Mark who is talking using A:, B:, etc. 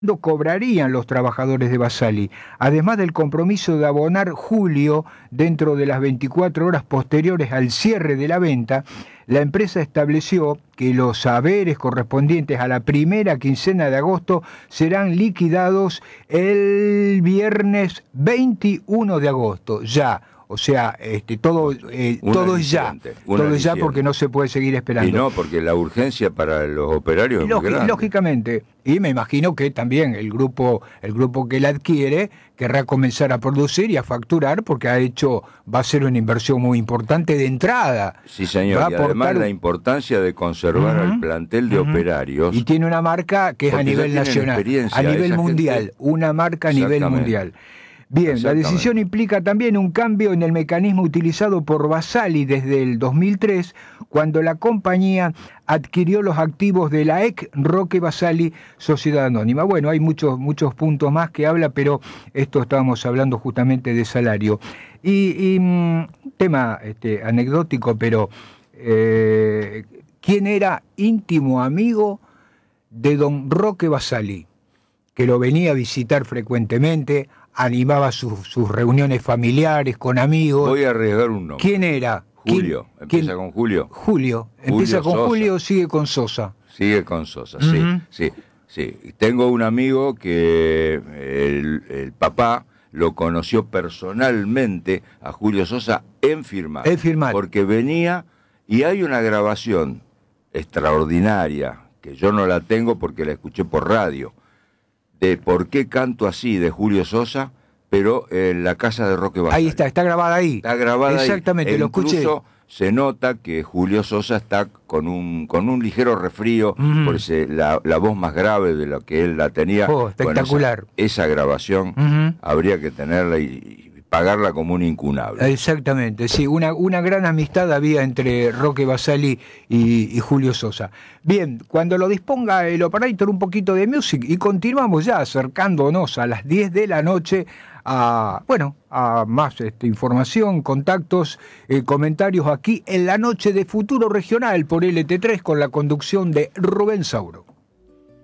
A: cobrarían los trabajadores de Basali, además del compromiso de abonar julio dentro de las 24 horas posteriores al cierre de la venta. La empresa estableció que los haberes correspondientes a la primera quincena de agosto serán liquidados el viernes 21 de agosto, ya. O sea, todo es ya. Todo es ya porque no se puede seguir esperando.
B: Y no, porque la urgencia para los operarios es muy grande.
A: Lógicamente. Y me imagino que también el grupo que la adquiere querrá comenzar a producir y a facturar porque va a ser una inversión muy importante de entrada.
B: Sí, señor. Y además la importancia de conservar al plantel de operarios.
A: Y tiene una marca que es a nivel nacional, a nivel mundial. Una marca a nivel mundial. Bien, la decisión implica también un cambio en el mecanismo utilizado por Basali desde el 2003, cuando la compañía adquirió los activos de la EC Roque Basali Sociedad Anónima. Bueno, hay muchos puntos más que habla, pero esto estábamos hablando justamente de salario. Y un tema anecdótico, pero ¿quién era íntimo amigo de don Roque Basali? Que lo venía a visitar frecuentemente, animaba sus reuniones familiares con amigos.
B: Voy a arriesgar un nombre.
A: ¿Quién era?
B: Julio. ¿Empieza con Julio?
A: Julio. Empieza con
B: Sosa.
A: Julio, sigue con Sosa.
B: Sigue con Sosa, sí. Tengo un amigo que el papá lo conoció personalmente a Julio Sosa en Firmat. Porque venía, y hay una grabación extraordinaria, que yo no la tengo porque la escuché por radio, de ¿Por qué canto así? De Julio Sosa, pero en la casa de Roque Basali.
A: Ahí está grabada ahí.
B: Está grabada
A: exactamente,
B: ahí.
A: Lo escuché.
B: Incluso se nota que Julio Sosa está con un ligero resfrío, por la voz más grave de lo que él la tenía.
A: Espectacular.
B: Bueno, esa grabación habría que tenerla y pagarla como un incunable.
A: Exactamente, sí, una gran amistad había entre Roque Basali y Julio Sosa. Bien, cuando lo disponga el operator, un poquito de music y continuamos ya acercándonos a las 10 de la noche a más información, contactos, comentarios aquí en la noche de Futuro Regional por LT3 con la conducción de Rubén Sauro.